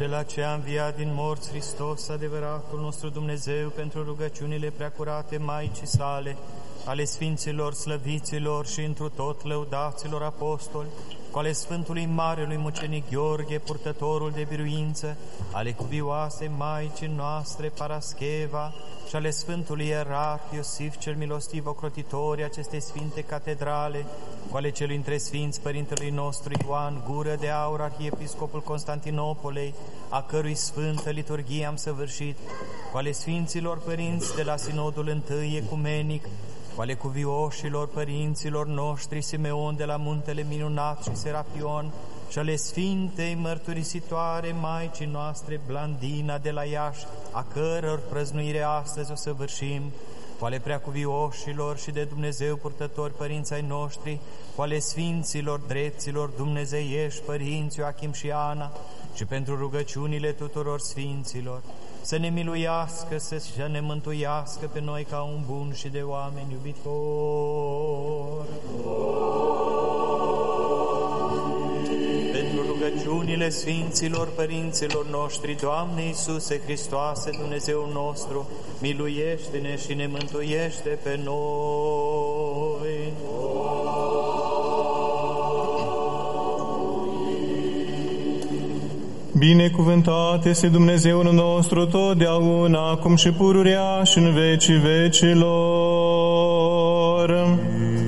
acela ce a înviat din morți, Hristos, adevăratul nostru Dumnezeu, pentru rugăciunile preacurate Maicii sale, ale Sfinților, slăviților și întru tot lăudaților apostoli, cu ale Sfântului Marelui Mucenic Gheorghe, purtătorul de biruință, ale cuvioasei Maicii noastre Parascheva și ale Sfântului Ierarh Iosif cel Milostiv, ocrotitorii acestei sfinte catedrale, cu ale celui între Sfinți Părintelui nostru Ioan Gură de Aur, Arhiepiscopul Constantinopolei, a cărui sfântă liturghie am săvârșit, cu ale Sfinților Părinți de la Sinodul I Ecumenic, cu ale cuvioșilor părinților noștri Simeon de la Muntele Minunat și Serapion, și ale Sfintei Mărturisitoare Maicii noastre Blandina de la Iași, a căror prăznuire astăzi o săvârșim, cu ale preacuvioșilor și de Dumnezeu purtători părinți ai noștri, cu ale Sfinților drepților dumnezeiești părinți Ioachim și Ana, și pentru rugăciunile tuturor Sfinților, să ne miluiască, să ne mântuiască pe noi ca un bun și de oameni iubitori. Pentru rugăciunile Sfinților Părinților noștri, Doamne Iisuse Hristoase, Dumnezeu nostru, miluiește-ne și ne mântuiește pe noi. Binecuvântat este Dumnezeul nostru totdeauna, acum și pururea și în vecii vecilor.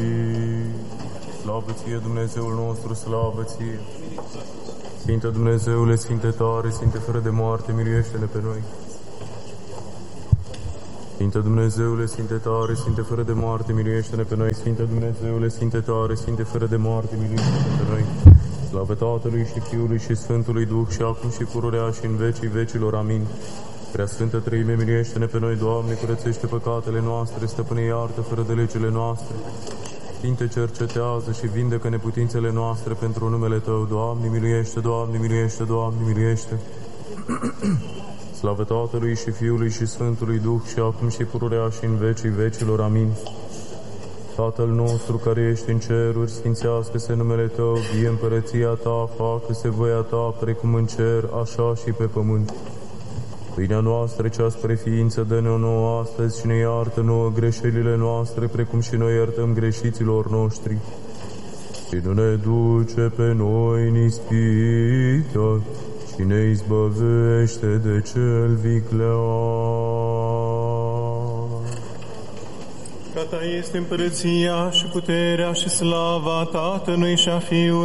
Slavă ție, Dumnezeul nostru, slavă ție! Sfinte Dumnezeule, Sfinte tare, Sfinte fără de moarte, miluiește-ne pe noi! Sfinte Dumnezeule, Sfinte tare, Sfinte fără de moarte, miluiește-ne pe noi! Sfinte Dumnezeule, Sfinte tare, Sfinte fără de moarte, miluiește-ne pe noi! Slavă Tatălui și Fiului și Sfântului Duh, și acum și pururea și în vecii vecilor. Amin. Preasfântă Treime, miluiește-ne pe noi, Doamne, curățește păcatele noastre, stăpâne, iartă fără de legile noastre. Sfinte, cercetează și vindecă neputințele noastre pentru numele Tău. Doamne, miluiește, Doamne, miluiește, Doamne, miluiește. Slavă Tatălui și Fiului și Sfântului Duh, și acum și pururea și în vecii vecilor. Amin. Tatăl nostru care ești în ceruri, sfințească-se numele Tău, vie împărăția Ta, facă-se voia Ta, precum în cer, așa și pe pământ. Pâinea noastră cea spre ființă dă-ne-o nouă astăzi și ne iartă nouă greșelile noastre, precum și noi iertăm greșiților noștri. Și nu ne duce pe noi în ispită, și ne izbăvește de cel viclean. Că Ta este împărăția și puterea și slava Tatălui și a Fiului